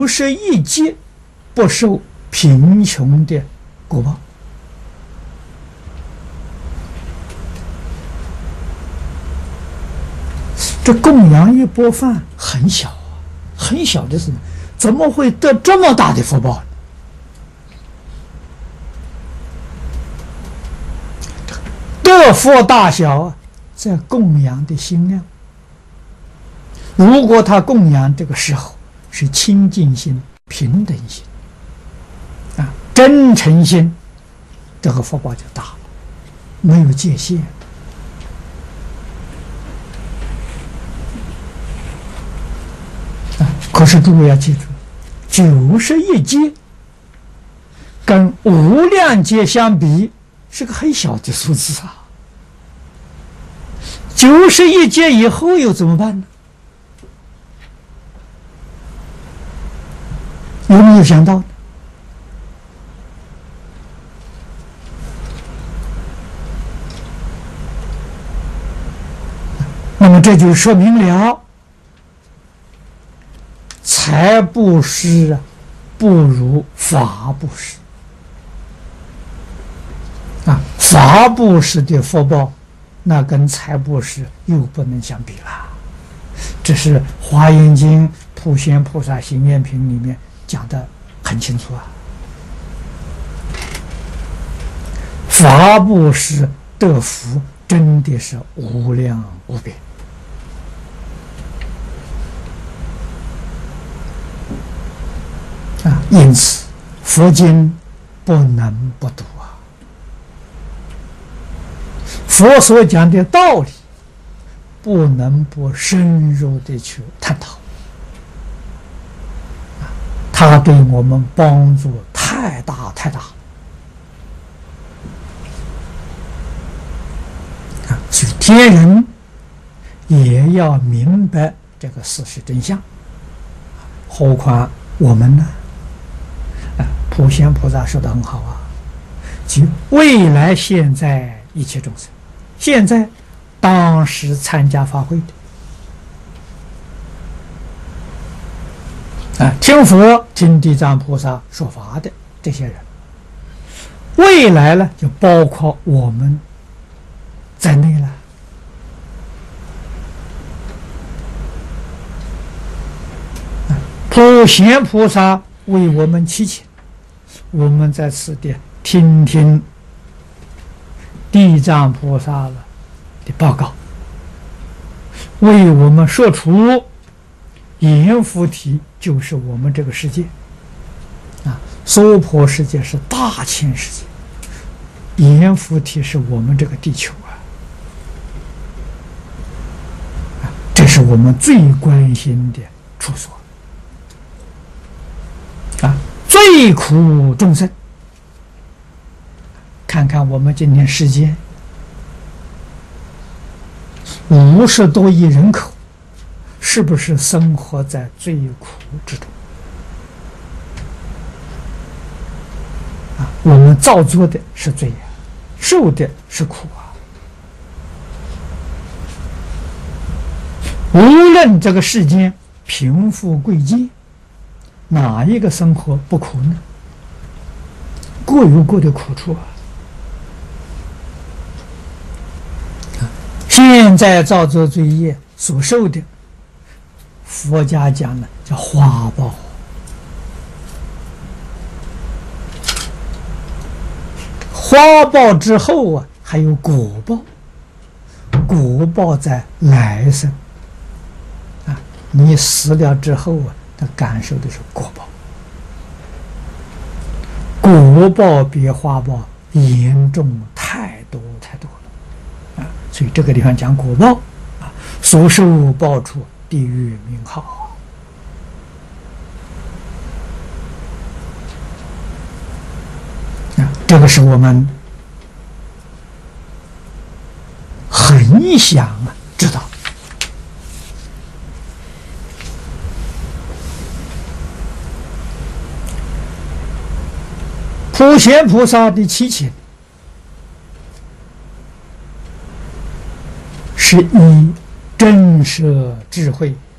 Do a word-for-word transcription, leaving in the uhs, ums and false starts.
不是一劫不受贫穷的果报。这供养一钵饭很小啊，很小的事，怎么会得这么大的福报呢？得福大小啊，在供养的心量。如果他供养这个时候是清净心、平等心啊、真诚心，这个福报就大了，没有界限。可是诸位要记住，九十一劫跟无量劫相比，是个很小的数字啊。九十一劫以后又怎么办呢？有没有想到？那么这就说明了。财布施不如法布施啊！法布施的福报，那跟财布施又不能相比了。这是《华严经·普贤菩萨行愿品》里面讲的很清楚啊。法布施得福真的是无量无边。啊，因此佛经不能不读啊。佛所讲的道理，不能不深入的去探讨。啊，它对我们帮助太大太大。啊，所以天人也要明白这个事实真相，何况我们呢？普贤菩萨说的很好啊，即未来现在一切众生，现在当时参加法会的啊，听佛听地藏菩萨说法的这些人，未来呢就包括我们在内了。啊，普贤菩萨为我们祈请。我们在此地听听地藏菩萨的报告，为我们说出阎浮提就是我们这个世界啊，娑婆世界是大千世界，阎浮提是我们这个地球啊，啊，这是我们最关心的处所啊。最苦众生，看看我们今天世界五十多亿人口，是不是生活在最苦之中？啊，我们造作的是罪啊，受的是苦啊。无论这个世间贫富贵贱，哪一个生活不苦呢？各有各的苦处啊！现在造作罪业所受的，佛家讲呢叫花报。花报之后啊，还有果报，果报在来生啊，你死了之后啊。他感受的是果报，果报比花报严重太多太多了啊！所以这个地方讲果报啊，所受报处地狱名号啊，这个是我们很想啊知道。普贤菩萨的祈请是以震慑智慧